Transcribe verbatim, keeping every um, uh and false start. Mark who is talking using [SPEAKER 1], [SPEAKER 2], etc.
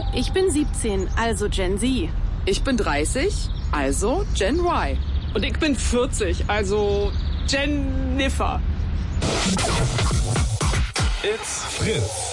[SPEAKER 1] Ich bin siebzehn, also Gen Z.
[SPEAKER 2] Ich bin dreißig, also Gen Y.
[SPEAKER 3] Und ich bin vierzig, also Jennifer.
[SPEAKER 4] It's Fritz.